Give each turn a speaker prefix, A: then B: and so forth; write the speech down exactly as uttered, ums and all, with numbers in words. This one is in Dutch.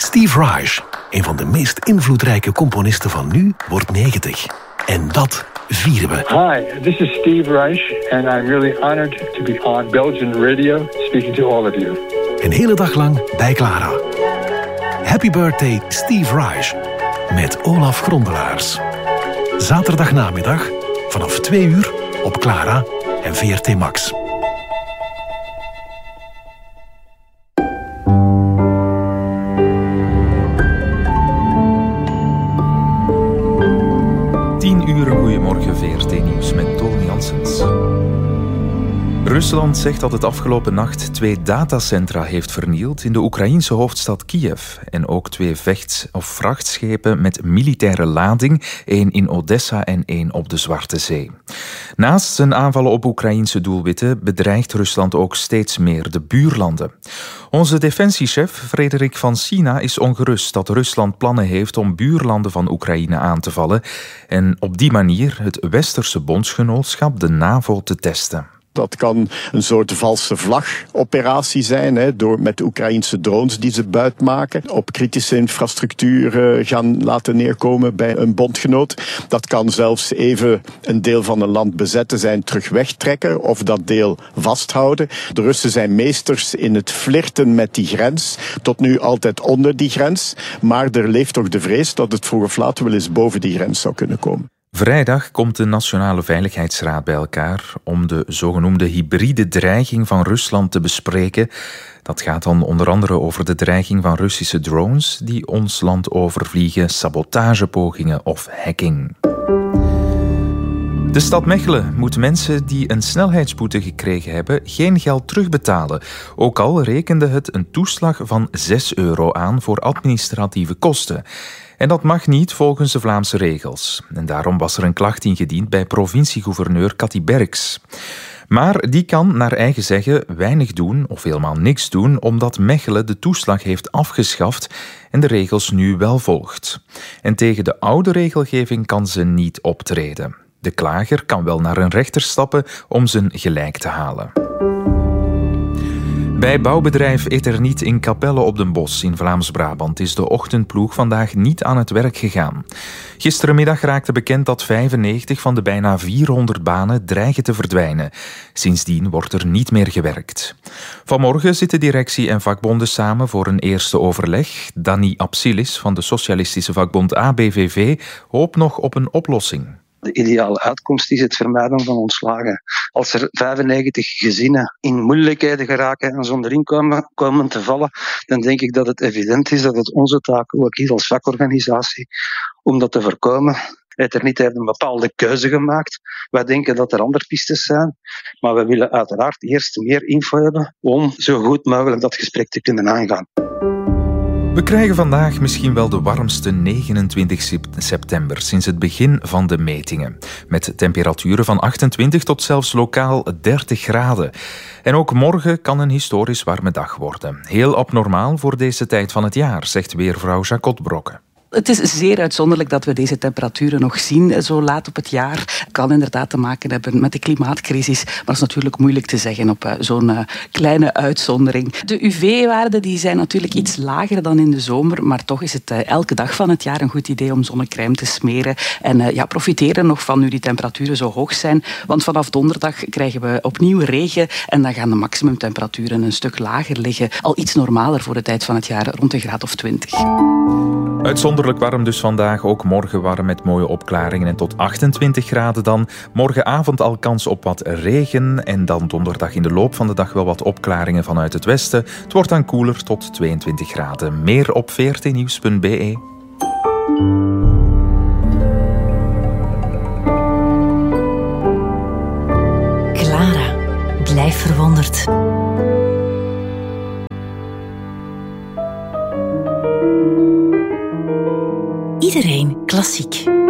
A: Steve Reich, een van de meest invloedrijke componisten van nu, wordt negentig. En dat vieren we.
B: Hi, this is Steve Reich and I'm really honored to be on Belgian radio speaking to all of you.
A: Een hele dag lang bij Clara. Happy birthday Steve Reich met Olaf Grondelaars. Zaterdagnamiddag vanaf twee uur op Clara en V R T Max.
C: tien uur, goedemorgen, V R T-nieuws met Tony Janssens. Rusland zegt dat het afgelopen nacht twee datacentra heeft vernield in de Oekraïense hoofdstad Kiev. En ook twee vechts- of vrachtschepen met militaire lading, één in Odessa en één op de Zwarte Zee. Naast zijn aanvallen op Oekraïense doelwitten bedreigt Rusland ook steeds meer de buurlanden. Onze defensiechef Frederik van Sina is ongerust dat Rusland plannen heeft om buurlanden van Oekraïne aan te vallen en op die manier het westerse bondsgenootschap, de NAVO, te testen.
D: Dat kan een soort valse vlag-operatie zijn, hè, door met Oekraïnse drones die ze buit maken, op kritische infrastructuur uh, gaan laten neerkomen bij een bondgenoot. Dat kan zelfs even een deel van een land bezetten zijn, terug wegtrekken of dat deel vasthouden. De Russen zijn meesters in het flirten met die grens, tot nu altijd onder die grens, maar er leeft toch de vrees dat het vroeg of laat wel eens boven die grens zou kunnen komen.
C: Vrijdag komt de Nationale Veiligheidsraad bij elkaar om de zogenoemde hybride dreiging van Rusland te bespreken. Dat gaat dan onder andere over de dreiging van Russische drones die ons land overvliegen, sabotagepogingen of hacking. De stad Mechelen moet mensen die een snelheidsboete gekregen hebben geen geld terugbetalen. Ook al rekende het een toeslag van zes euro aan voor administratieve kosten. En dat mag niet volgens de Vlaamse regels. En daarom was er een klacht ingediend bij provinciegouverneur Cathy Berks. Maar die kan naar eigen zeggen weinig doen of helemaal niks doen, omdat Mechelen de toeslag heeft afgeschaft en de regels nu wel volgt. En tegen de oude regelgeving kan ze niet optreden. De klager kan wel naar een rechter stappen om zijn gelijk te halen. Bij bouwbedrijf Eternit in Capelle op den Bosch in Vlaams-Brabant is de ochtendploeg vandaag niet aan het werk gegaan. Gisterenmiddag raakte bekend dat vijfennegentig van de bijna vierhonderd banen dreigen te verdwijnen. Sindsdien wordt er niet meer gewerkt. Vanmorgen zitten directie en vakbonden samen voor een eerste overleg. Danny Absilis van de socialistische vakbond A B V V hoopt nog op een oplossing.
E: De ideale uitkomst is het vermijden van ontslagen. Als er vijfennegentig gezinnen in moeilijkheden geraken en zonder inkomen komen te vallen, dan denk ik dat het evident is dat het onze taak ook is als vakorganisatie om dat te voorkomen. Eternit heeft een bepaalde keuze gemaakt. Wij denken dat er andere pistes zijn, maar we willen uiteraard eerst meer info hebben om zo goed mogelijk dat gesprek te kunnen aangaan.
C: We krijgen vandaag misschien wel de warmste negenentwintig september sinds het begin van de metingen. Met temperaturen van achtentwintig tot zelfs lokaal dertig graden. En ook morgen kan een historisch warme dag worden. Heel abnormaal voor deze tijd van het jaar, zegt weervrouw Jacot Brokke.
F: Het is zeer uitzonderlijk dat we deze temperaturen nog zien zo laat op het jaar. Het kan inderdaad te maken hebben met de klimaatcrisis, maar het is natuurlijk moeilijk te zeggen op zo'n kleine uitzondering. De U V-waarden die zijn natuurlijk iets lager dan in de zomer, maar toch is het elke dag van het jaar een goed idee om zonnecrème te smeren. En ja, profiteren nog van nu die temperaturen zo hoog zijn, want vanaf donderdag krijgen we opnieuw regen en dan gaan de maximumtemperaturen een stuk lager liggen. Al iets normaler voor de tijd van het jaar, rond een graad of twintig.
C: Uitzonderlijk warm dus vandaag, ook morgen warm met mooie opklaringen en tot achtentwintig graden dan. Morgenavond al kans op wat regen en dan donderdag in de loop van de dag wel wat opklaringen vanuit het westen. Het wordt dan koeler tot tweeëntwintig graden. Meer op v r t nieuws punt b e.
G: Clara, blijf verwonderd. Iedereen klassiek.